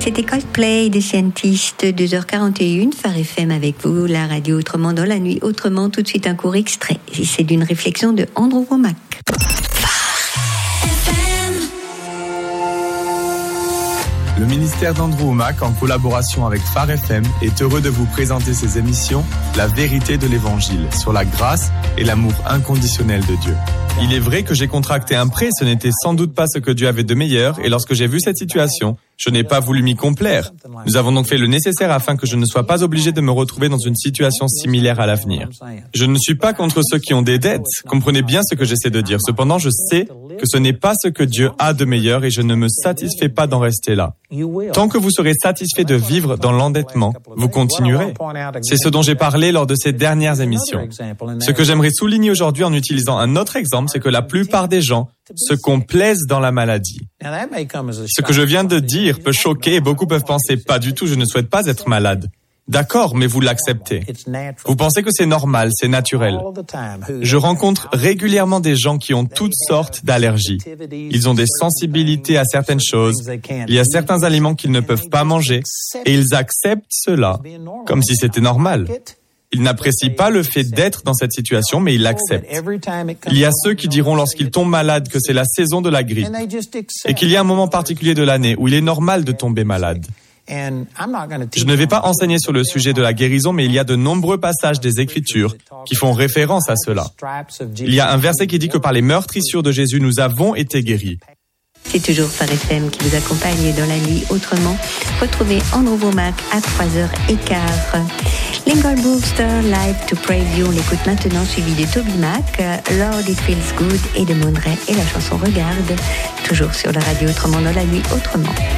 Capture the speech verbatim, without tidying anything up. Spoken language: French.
C'était Coldplay, des scientistes, deux heures quarante et une, Phare F M avec vous, la radio autrement dans la nuit, autrement, tout de suite un court extrait. C'est d'une réflexion de Andrew Womack. Le ministère d'Andrew Womack, en collaboration avec Phare F M, est heureux de vous présenter ses émissions « La vérité de l'Évangile » sur la grâce et l'amour inconditionnel de Dieu. Il est vrai que j'ai contracté un prêt, ce n'était sans doute pas ce que Dieu avait de meilleur, et lorsque j'ai vu cette situation, je n'ai pas voulu m'y complaire. Nous avons donc fait le nécessaire afin que je ne sois pas obligé de me retrouver dans une situation similaire à l'avenir. Je ne suis pas contre ceux qui ont des dettes, comprenez bien ce que j'essaie de dire. Cependant, je sais que ce n'est pas ce que Dieu a de meilleur et je ne me satisfais pas d'en rester là. Tant que vous serez satisfait de vivre dans l'endettement, vous continuerez. C'est ce dont j'ai parlé lors de ces dernières émissions. Ce que j'aimerais souligner aujourd'hui en utilisant un autre exemple, c'est que la plupart des gens se complaisent dans la maladie. Ce que je viens de dire peut choquer et beaucoup peuvent penser « pas du tout, je ne souhaite pas être malade ». D'accord, mais vous l'acceptez. Vous pensez que c'est normal, c'est naturel. Je rencontre régulièrement des gens qui ont toutes sortes d'allergies. Ils ont des sensibilités à certaines choses. Il y a certains aliments qu'ils ne peuvent pas manger et ils acceptent cela comme si c'était normal. Ils n'apprécient pas le fait d'être dans cette situation, mais ils l'acceptent. Il y a ceux qui diront lorsqu'ils tombent malades que c'est la saison de la grippe et qu'il y a un moment particulier de l'année où il est normal de tomber malade. Je ne vais pas enseigner sur le sujet de la guérison, mais il y a de nombreux passages des Écritures qui font référence à cela. Il y a un verset qui dit que par les meurtrissures de Jésus, nous avons été guéris. C'est toujours Phare F M qui vous accompagne dans la nuit autrement. Retrouvez Andrew Womack à trois heures quinze. Lingle Booster, Live to Praise You, on l'écoute maintenant, suivi de Toby Mac, Lord It Feels Good et de Monray et la chanson Regarde, toujours sur la radio autrement dans la nuit autrement.